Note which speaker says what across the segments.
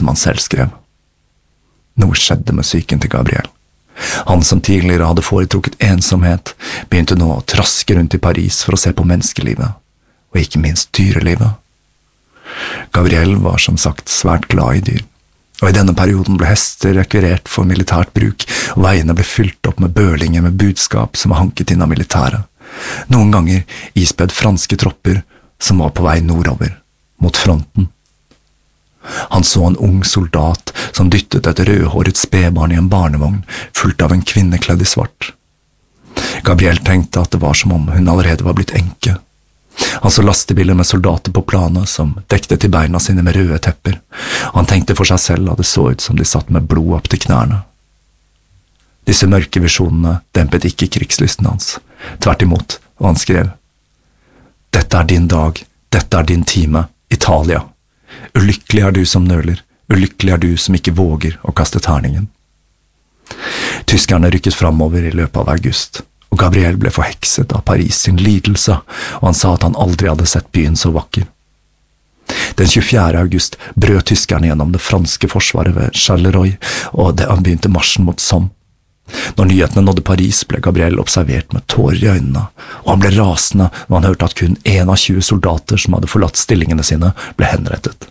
Speaker 1: som han selv skrev. Noe skjedde med psyken til Gabriel. Han som tidligere hadde foretrukket ensomhet, begynte nå å traske rundt i Paris for å se på menneskelivet, og ikke minst dyrelivet. Gabriel var som sagt svært glad i dyr, og i denne perioden ble hester rekvirert for militært bruk, og veiene ble fylt opp med bølinger med budskap som var hanket inn av militæret, noen ganger ispedd franske tropper som var på vei nordover, mot fronten. Han så en ung soldat som dyttet et rødhåret spedbarn i en barnevogn, fulgt av en kvinne kledd i svart. Gabriel tenkte at det var som om hun allerede var blitt enke. Han så lastebiler med soldater på planet som dekte til beina sine med røde tepper, og han tenkte for seg selv at det så ut som de satt med blod opp til knærne. Disse mørke visjonene dempet ikke krigslysten hans, tvert imot, og han skrev: «Dette er din dag, dette er din time, Italia. Ulykkelig er du som nøler, ulykkelig er du som ikke våger å kaste terningen.» Tyskerne rykket framover i løpet av august, og Gabriel ble forhekset av Paris sin lidelse, og han sa at han aldri hadde sett byen så vakker. Den 24. august brøt tyskerne gjennom det franske forsvaret ved Charleroi, og han begynte marsjen mot Somme. Når nyhetene nådde Paris, ble Gabriel observert med tårer i øynene, og han ble rasende når han hørte at kun 1 av 20 soldater som hadde forlatt stillingene sine, ble henrettet.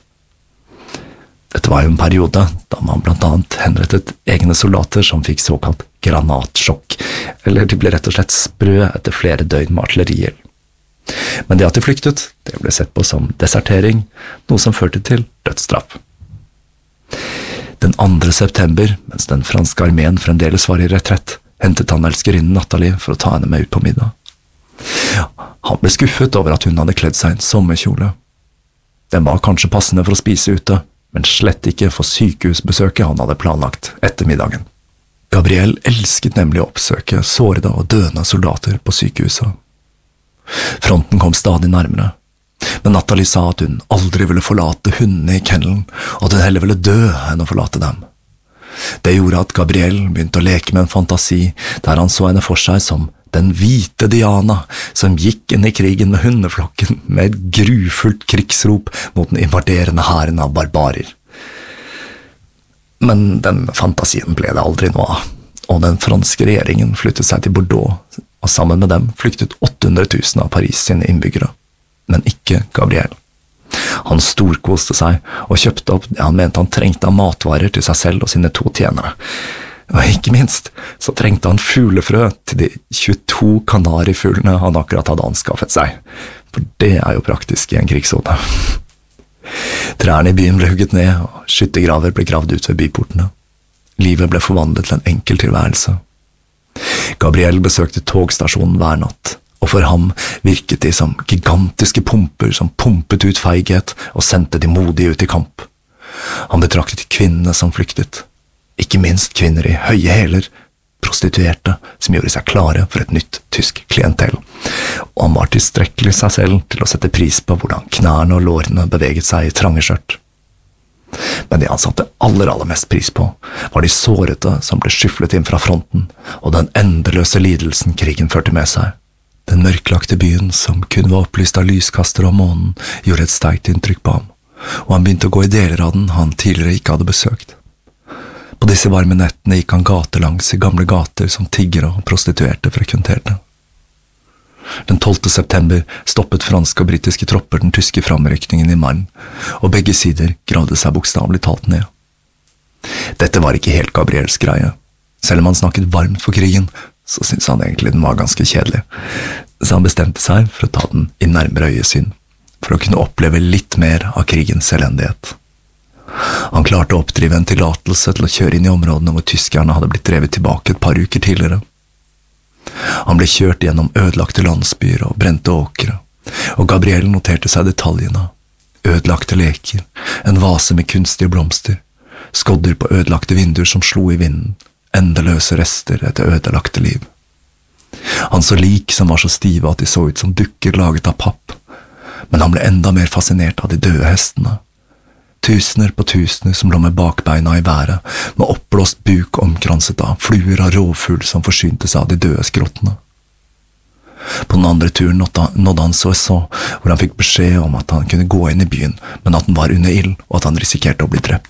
Speaker 1: Dette var jo en periode da man blant annet henrettet egne soldater som fikk såkalt granatsjokk, eller de ble rett og slett sprø etter flere døgn med artilleriel. Men det at de flyktet, det ble sett på som desertering, noe som førte til dødsstraff. Den 2. september, mens den franske armeen fremdeles var i retrett, hentet han elskerinnen Nathalie for å ta henne med ut på middag. Han ble skuffet over at hun hadde kledd seg i en sommerkjole. Den var kanskje passende for å spise ute, men slett ikke for sykehusbesøket han hadde planlagt etter middagen. Gabriel elsket nemlig å oppsøke sårede og døende soldater på sykehuset. Fronten kom stadig nærmere, men Nathalie sa at hun aldri ville forlate hundene i kennelen, og at hun heller ville dø enn å forlate dem. Det gjorde at Gabriel begynte å leke med en fantasi, der han så henne for seg som den hvite Diana, som gikk inn i krigen med hundeflokken med et grufullt krigsrop mot den invaderende hæren av barbarer. Men den fantasien ble det aldri noe av, og den franske regjeringen flyttet seg til Bordeaux, og sammen med dem flyktet 800 000 av Paris sine innbyggere. Men ikke Gabriel. Han storkoste seg og kjøpte opp det han mente han trengte av matvarer til seg selv og sine 2 tjenere. Og ikke minst så trengte han fuglefrø til de 22 kanarifuglene han akkurat hadde anskaffet seg, for det er jo praktisk i en krigssone. Trærne i byen ble hugget ned, og skyttergraver ble gravd ut ved byportene. Livet ble forvandlet til en enkel tilværelse. Gabriel besøkte togstasjonen hver natt, og for ham virket de som gigantiske pumper som pumpet ut feighet og sendte de modige ut i kamp. Han betraktet kvinnene som flyktet, ikke minst kvinner i høye hæler, prostituerte som gjorde seg klare for et nytt tysk klientell, og han var tilstrekkelig seg selv til å sette pris på hvordan knærne og lårene beveget seg i trange skjørt. Men det han satte aller mest pris på, var de sårete som ble skyflet inn fra fronten, og den endeløse lidelsen krigen førte med seg. Den mørklagte byen, som kun var opplyst av lyskaster om månen, gjorde et sterkt inntrykk på ham, og han begynte å gå i deler av den han tidligere ikke hadde besøkt. På disse varme nettene gikk han gatelangs i gamle gater som tiggere og prostituerte frekventerte. Den 12. september stoppet franske og britiske tropper den tyske framrykningen i Marne, og begge sider gravde seg bokstavelig talt ned. Dette var ikke helt Gabriels greie. Selv om han snakket varmt for krigen, så syntes han egentlig den var ganske kjedelig, så han bestemte seg for å ta den i nærmere øyesyn, for å kunne oppleve litt mer av krigens elendighet. Han klarte å oppdrive en tillatelse til å kjøre inn i områdene hvor tyskerne hadde blitt drevet tilbake et par uker tidligere. Han ble kjørt gjennom ødelagte landsbyer og brente åkre, og Gabriel noterte seg detaljene. Ødelagte leker, en vase med kunstige blomster, skodder på ødelagte vinduer som slo i vinden, endeløse rester etter ødelagte liv. Han så lik som var så stive at de så ut som dukker laget av papp, men han ble enda mer fascinert av de døde hestene. Tusener på tusener som lå med bakbeina i været, med oppblåst buk omkranset av fluer av rovfugl som forsynte seg av de døde skrottene. På den andre turen nådde han Soissons, hvor han fikk beskjed om at han kunne gå inn i byen, men at den var under ild, og at han risikerte å bli drept.